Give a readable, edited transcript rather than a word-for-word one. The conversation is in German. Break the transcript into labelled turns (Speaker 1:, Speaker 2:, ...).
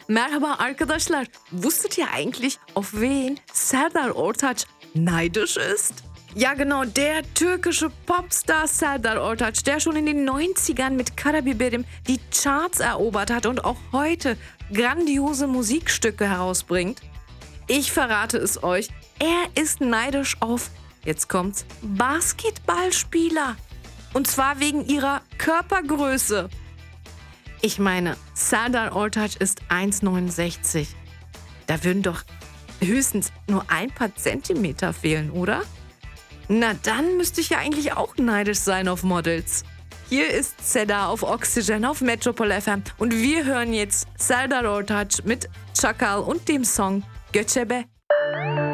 Speaker 1: Merhaba arkadaşlar. Wusstet ihr eigentlich, auf wen Serdar Ortaç neidisch ist? Ja genau, der türkische Popstar Serdar Ortaç, der schon in den 90ern mit Karabiberim die Charts erobert hat und auch heute grandiose Musikstücke herausbringt. Ich verrate es euch, er ist neidisch auf, jetzt kommt's, Basketballspieler. Und zwar wegen ihrer Körpergröße. Ich meine, Serdar Ortaç ist 1,69. Da würden doch höchstens nur ein paar Zentimeter fehlen, oder? Na, dann müsste ich ja eigentlich auch neidisch sein auf Models. Hier ist Seda auf Oxygen auf Metropol FM und wir hören jetzt Serdar Ortaç mit Çakal und dem Song Göçebe.